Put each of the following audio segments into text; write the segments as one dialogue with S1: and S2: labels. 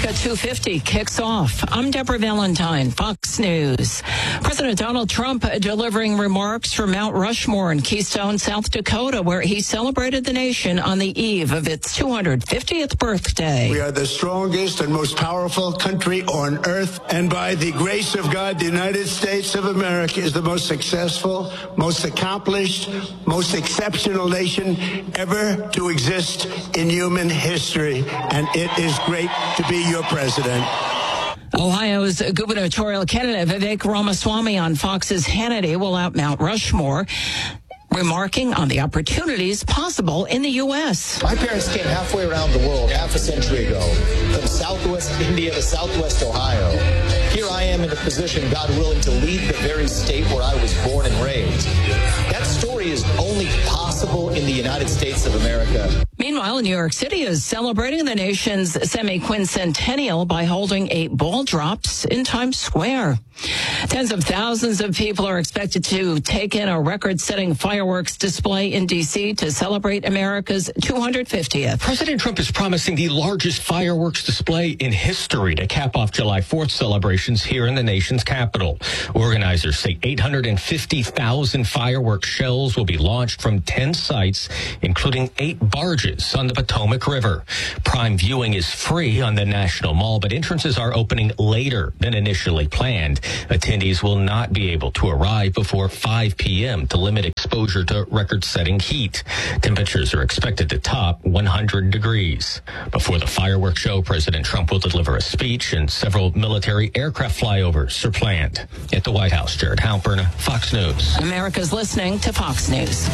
S1: America 250 kicks off. I'm Deborah Valentine, Fox News. President Donald Trump delivering remarks from Mount Rushmore in Keystone, South Dakota, where he celebrated the nation on the eve of its 250th birthday.
S2: We are the strongest and most powerful country on earth, and by the grace of God, the United States of America is the most successful, most accomplished, most exceptional nation ever to exist in human history, and it is great to be your president.
S1: Ohio's gubernatorial candidate Vivek Ramaswamy on Fox's Hannity will out Mount Rushmore, remarking on the opportunities possible in the U.S.
S3: My parents came halfway around the world half a century ago, from Southwest India to Southwest Ohio. Here I am in a position, God willing, to lead the very state where I was born and raised. That story is only possible in the United States of America.
S1: Meanwhile, New York City is celebrating the nation's semi-quincentennial by holding 8 ball drops in Times Square. Tens of thousands of people are expected to take in a record-setting fireworks display in D.C. to celebrate America's 250th.
S4: President Trump is promising the largest fireworks display in history to cap off July 4th celebrations here in the nation's capital. Organizers say 850,000 fireworks shells will be launched from 10 sites, including 8 barges on the Potomac River. Prime viewing is free on the National Mall, but entrances are opening later than initially planned. Attendees will not be able to arrive before 5 p.m. to limit exposure to record-setting heat. Temperatures are expected to top 100 degrees. Before the fireworks show, President Trump will deliver a speech, and several military aircraft flyovers are planned. At the White House, Jared Halpern, Fox News.
S1: America's listening to Fox News.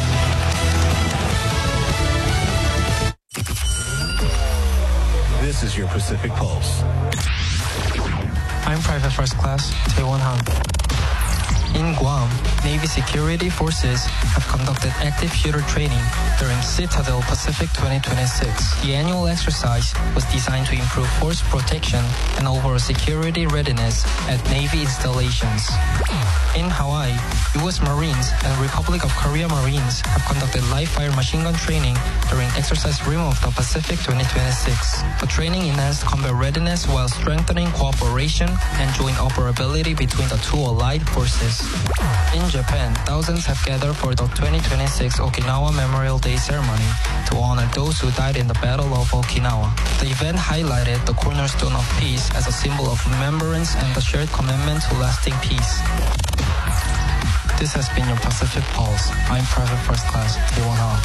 S5: This is your Pacific Pulse.
S6: I'm Private First Class Taewon Han. In Guam, Navy security forces have conducted active shooter training during Citadel Pacific 2026. The annual exercise was designed to improve force protection and overall security readiness at Navy installations. In Hawaii, U.S. Marines and Republic of Korea Marines have conducted live-fire machine gun training during Exercise Rim of the Pacific 2026. The training enhanced combat readiness while strengthening cooperation and joint operability between the two allied forces. In Japan, thousands have gathered for the 2026 Okinawa Memorial Day ceremony to honor those who died in the Battle of Okinawa. The event highlighted the cornerstone of peace as a symbol of remembrance and the shared commitment to lasting peace. This has been your Pacific Pulse. I'm Private First Class Taewon Han.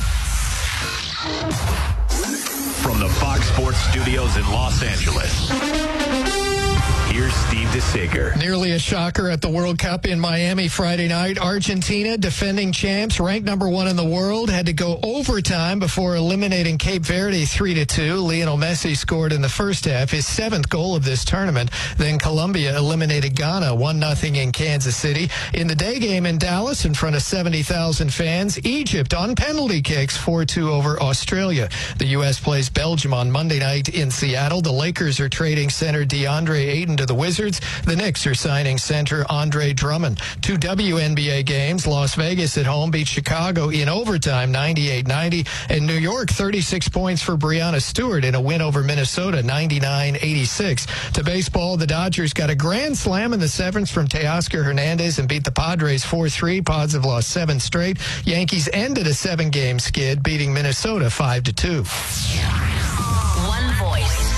S5: From the Fox Sports Studios in Los Angeles, here's Steve DeSager.
S7: Nearly a shocker at the World Cup in Miami Friday night. Argentina, defending champs, ranked number 1 in the world, had to go overtime before eliminating Cape Verde 3-2. Lionel Messi scored in the first half, his 7th goal of this tournament. Then Colombia eliminated Ghana 1-0 in Kansas City. In the day game in Dallas, in front of 70,000 fans, Egypt on penalty kicks 4-2 over Australia. The U.S. plays Belgium on Monday night in Seattle. The Lakers are trading center DeAndre Ayton to the Wizards. The Knicks are signing center Andre Drummond. 2 WNBA games. Las Vegas at home beat Chicago in overtime 98-90. And New York 36 points for Breanna Stewart in a win over Minnesota 99-86. To baseball, the Dodgers got a grand slam in the 7th from Teoscar Hernandez and beat the Padres 4-3. Pods have lost 7 straight. Yankees ended a 7-game skid, beating Minnesota 5-2.
S8: One voice,